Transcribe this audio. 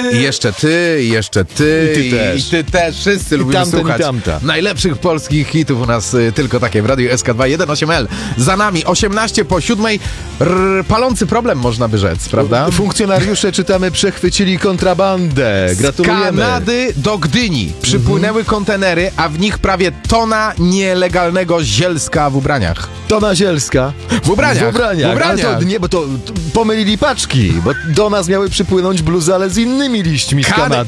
I jeszcze ty, i ty też. Wszyscy lubimy tamten, słuchać i tamta. najlepszych polskich hitów u nas tylko takie w Radiu SK2 1.8L. Za nami 18 po 7. Palący problem, można by rzec, prawda? Funkcjonariusze, czytamy, przechwycili kontrabandę. Z Gratulujemy. Kanady do Gdyni przypłynęły kontenery, a w nich prawie tona nielegalnego zielska w ubraniach. Tona zielska. W ubraniach. Ale to nie, bo to pomylili paczki, bo do nas miały przypłynąć bluzy, ale z innymi liśćmi z Kanady.